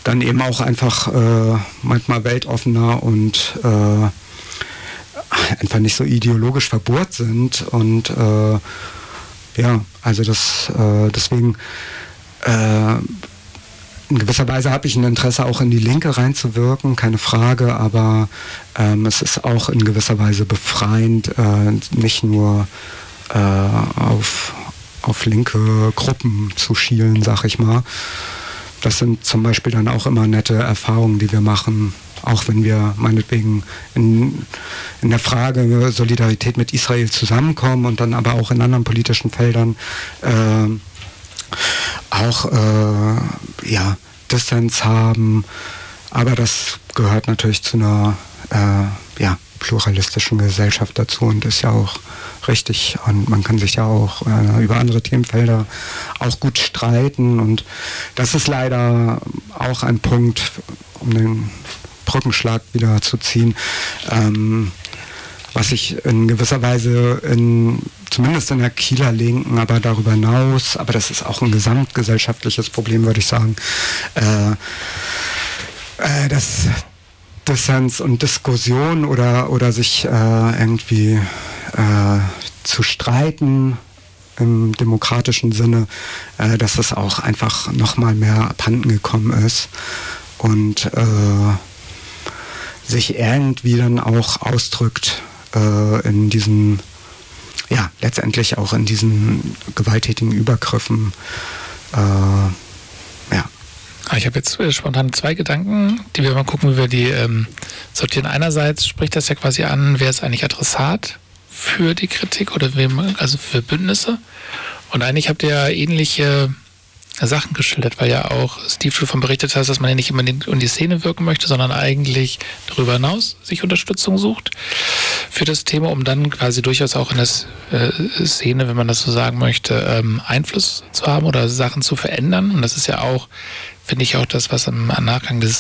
dann eben auch einfach manchmal weltoffener und einfach nicht so ideologisch verbohrt sind. Und also deswegen in gewisser Weise habe ich ein Interesse, auch in die Linke reinzuwirken, keine Frage, aber es ist auch in gewisser Weise befreiend, nicht nur auf linke Gruppen zu schielen, sag ich mal. Das sind zum Beispiel dann auch immer nette Erfahrungen, die wir machen, auch wenn wir meinetwegen in der Frage Solidarität mit Israel zusammenkommen und dann aber auch in anderen politischen Feldern auch Dissens haben. Aber das gehört natürlich zu einer pluralistischen Gesellschaft dazu und ist ja auch richtig. Und man kann sich ja auch über andere Themenfelder auch gut streiten. Und das ist leider auch ein Punkt, um den Brückenschlag wieder zu ziehen, was ich in gewisser Weise zumindest in der Kieler Linken, aber darüber hinaus, aber das ist auch ein gesamtgesellschaftliches Problem, würde ich sagen, dass Dissens und Diskussion oder sich irgendwie zu streiten im demokratischen Sinne, dass es auch einfach nochmal mehr abhanden gekommen ist und sich irgendwie dann auch ausdrückt in diesen, letztendlich auch in diesen gewalttätigen Übergriffen. Ich habe jetzt spontan 2 Gedanken, die wir mal gucken, wie wir die sortieren. Einerseits spricht das ja quasi an, wer ist eigentlich Adressat für die Kritik oder also für Bündnisse. Und eigentlich habt ihr ja ähnliche Sachen geschildert, weil ja auch Steve davon berichtet hat, dass man ja nicht immer in die Szene wirken möchte, sondern eigentlich darüber hinaus sich Unterstützung sucht für das Thema, um dann quasi durchaus auch in der Szene, wenn man das so sagen möchte, Einfluss zu haben oder Sachen zu verändern. Und das ist ja auch, finde ich, auch das, was am Nachgang der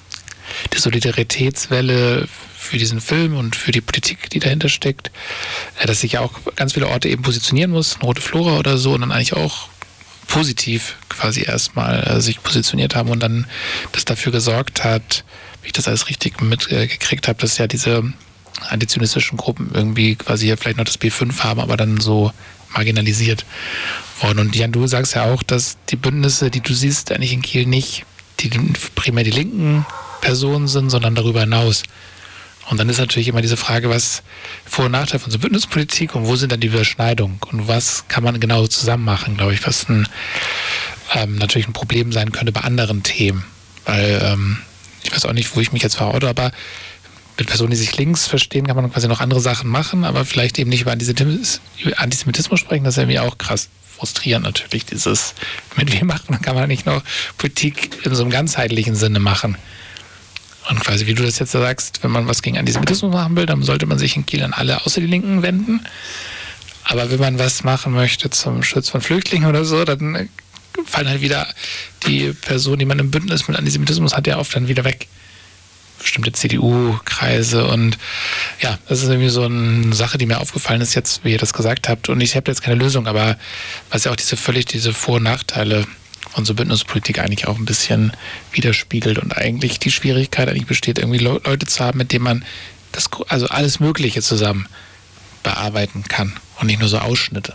Solidaritätswelle für diesen Film und für die Politik, die dahinter steckt, dass sich ja auch ganz viele Orte eben positionieren muss, Rote Flora oder so, und dann eigentlich auch positiv quasi erstmal sich positioniert haben und dann das dafür gesorgt hat, wie ich das alles richtig mitgekriegt habe, dass ja diese antizionistischen Gruppen irgendwie quasi hier vielleicht noch das B5 haben, aber dann so marginalisiert worden. Und Jan, du sagst ja auch, dass die Bündnisse, die du siehst, eigentlich in Kiel nicht primär die linken Personen sind, sondern darüber hinaus. Und dann ist natürlich immer diese Frage, was Vor- und Nachteil von so Bündnispolitik und wo sind dann die Überschneidungen und was kann man genau zusammen machen, glaube ich, was natürlich ein Problem sein könnte bei anderen Themen. Weil ich weiß auch nicht, wo ich mich jetzt verorte, aber mit Personen, die sich links verstehen, kann man quasi noch andere Sachen machen, aber vielleicht eben nicht über Antisemitismus sprechen, das ist ja mir auch krass frustrierend natürlich, mit wem macht man, kann man nicht noch Politik in so einem ganzheitlichen Sinne machen. Und quasi, wie du das jetzt sagst, wenn man was gegen Antisemitismus machen will, dann sollte man sich in Kiel an alle außer die Linken wenden. Aber wenn man was machen möchte zum Schutz von Flüchtlingen oder so, dann fallen halt wieder die Personen, die man im Bündnis mit Antisemitismus hat, ja oft dann wieder weg. Bestimmte CDU-Kreise und ja, das ist irgendwie so eine Sache, die mir aufgefallen ist jetzt, wie ihr das gesagt habt. Und ich habe jetzt keine Lösung, aber was ja auch diese Vor- und Nachteile von so Bündnispolitik eigentlich auch ein bisschen widerspiegelt und eigentlich die Schwierigkeit eigentlich besteht, irgendwie Leute zu haben, mit denen man also alles Mögliche zusammen bearbeiten kann und nicht nur so Ausschnitte.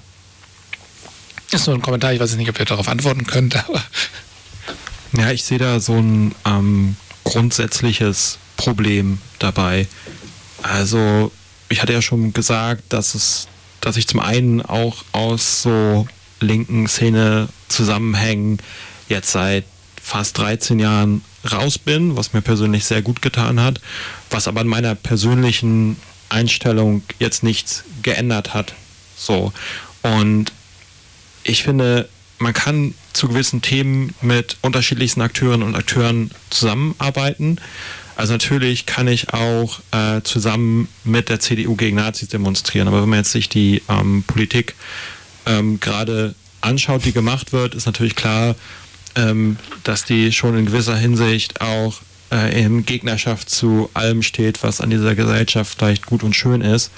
Ist nur ein Kommentar, ich weiß nicht, ob ihr darauf antworten könnt, aber... Ja, ich sehe da so ein grundsätzliches Problem dabei. Also, ich hatte ja schon gesagt, dass ich zum einen auch aus so linken Szene Zusammenhängen jetzt seit fast 13 Jahren raus bin, was mir persönlich sehr gut getan hat, was aber an meiner persönlichen Einstellung jetzt nichts geändert hat. So. Und ich finde, man kann zu gewissen Themen mit unterschiedlichsten Akteurinnen und Akteuren zusammenarbeiten. Also natürlich kann ich auch zusammen mit der CDU gegen Nazis demonstrieren, aber wenn man jetzt sich die Politik gerade anschaut, die gemacht wird, ist natürlich klar, dass die schon in gewisser Hinsicht auch in Gegnerschaft zu allem steht, was an dieser Gesellschaft vielleicht gut und schön ist.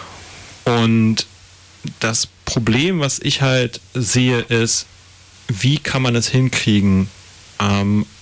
Und das Problem, was ich halt sehe, ist, wie kann man es hinkriegen,